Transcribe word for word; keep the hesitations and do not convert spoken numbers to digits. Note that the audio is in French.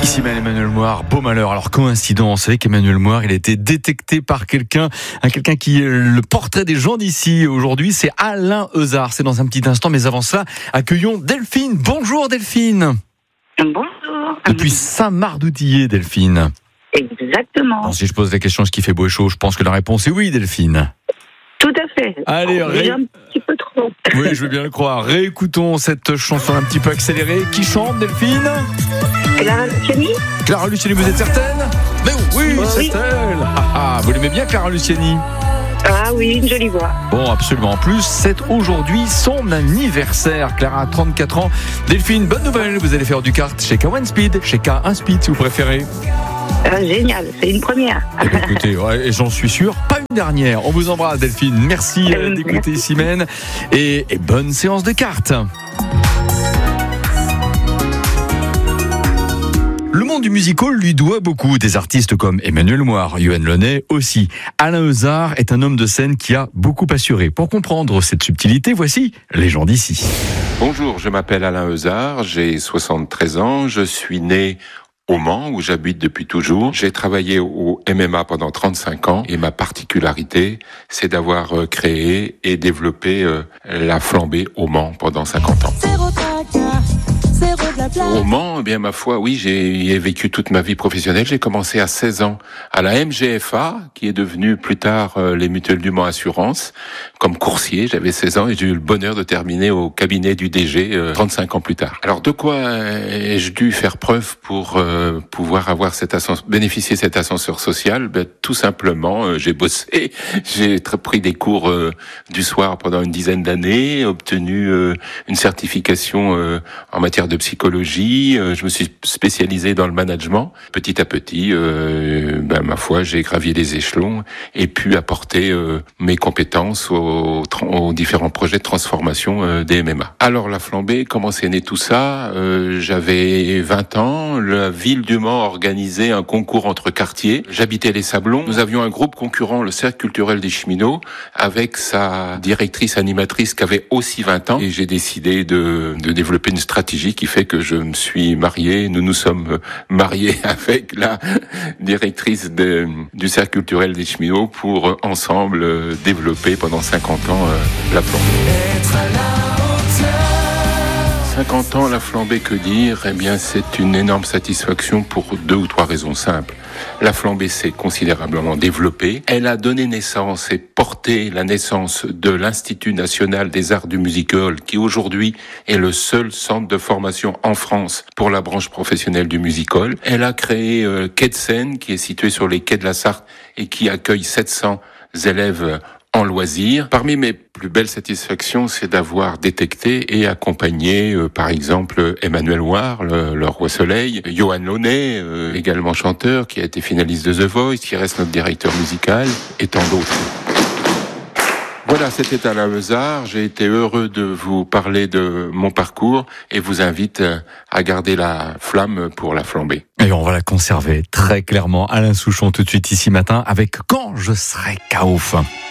Ici Emmanuel Moir, beau malheur. Alors coïncidence, vous savez qu'Emmanuel Moir, il a été détecté par quelqu'un, un quelqu'un qui est le portrait des gens d'ici aujourd'hui, c'est Alain Euzard. C'est dans un petit instant, mais avant cela, accueillons Delphine. Bonjour Delphine. Bonjour. Depuis Saint-Marc-d'Outillier, Delphine. Exactement. Alors, si je pose la question, est-ce qu'il fait beau et chaud, je pense que la réponse est oui, Delphine. Tout à fait. Allez, oh, ré... un petit peu trop. Oui, je veux bien le croire. Réécoutons cette chanson un petit peu accélérée. Qui chante, Delphine? Clara Luciani. Clara Luciani, vous êtes certaine? Mais oui, oh, c'est oui. elle. Ah, ah, vous l'aimez bien, Clara Luciani? Ah oui, une jolie voix. Bon, absolument. En plus, c'est aujourd'hui son anniversaire. Clara a trente-quatre ans. Delphine, bonne nouvelle, vous allez faire du kart chez K un Speed, chez K un Speed si vous préférez. Ah, génial, c'est une première. Eh bien, écoutez, ouais, et j'en suis sûr, pas une dernière. On vous embrasse, Delphine. Merci euh, d'écouter Simène et, et bonne séance de cartes. Le monde du musical lui doit beaucoup. Des artistes comme Emmanuel Moir, Yoann Launay aussi. Alain Euzard est un homme de scène qui a beaucoup assuré. Pour comprendre cette subtilité, voici les gens d'ici. Bonjour, je m'appelle Alain Euzard, j'ai soixante-treize ans, je suis né au Mans, où j'habite depuis toujours. J'ai travaillé au M M A pendant trente-cinq ans et ma particularité, c'est d'avoir créé et développé la flambée au Mans pendant cinquante ans. Au Mans, eh bien ma foi, oui, j'ai vécu toute ma vie professionnelle. J'ai commencé à seize ans à la M G F A, qui est devenue plus tard euh, les Mutuelles du Mans Assurance, comme coursier. J'avais seize ans et j'ai eu le bonheur de terminer au cabinet du D G euh, trente-cinq ans plus tard. Alors de quoi ai-je dû faire preuve pour euh, pouvoir avoir cet ascenseur, bénéficier de cet ascenseur social? Ben, tout simplement, euh, j'ai bossé, j'ai pris des cours euh, du soir pendant une dizaine d'années, obtenu euh, une certification euh, en matière de psychologie, euh, je me suis spécialisé dans le management. Petit à petit, euh, ben, ma foi, j'ai gravi les échelons et pu apporter euh, mes compétences aux, aux différents projets de transformation euh, des M M A. Alors la flambée, comment c'est né tout ça? euh, J'avais vingt ans, la ville du Mans organisait un concours entre quartiers. J'habitais les Sablons. Nous avions un groupe concurrent, le Cercle culturel des Cheminots, avec sa directrice animatrice qui avait aussi vingt ans. Et j'ai décidé de, de développer une stratégie qui fait que je me suis marié, nous nous sommes mariés avec la directrice de, du Cercle culturel des Cheminots pour euh, ensemble euh, développer pendant cinquante ans euh, la flambée. cinquante ans, la flambée, que dire? Eh bien, c'est une énorme satisfaction pour deux ou trois raisons simples. La flambée s'est considérablement développée. Elle a donné naissance et porté la naissance de l'Institut national des arts du musical, qui aujourd'hui est le seul centre de formation en France pour la branche professionnelle du musical. Elle a créé euh, Quai de Seine, qui est situé sur les quais de la Sarthe et qui accueille sept cents élèves en loisirs. Parmi mes plus belles satisfactions, c'est d'avoir détecté et accompagné, euh, par exemple, Emmanuel Moir, le, le Roi Soleil, Yoann Launay, euh, également chanteur, qui a été finaliste de The Voice, qui reste notre directeur musical, et tant d'autres. Voilà, c'était Alain Euzard. J'ai été heureux de vous parler de mon parcours et vous invite à garder la flamme pour la flambée. Et on va la conserver très clairement. Alain Souchon tout de suite ici matin avec Quand je serai K O.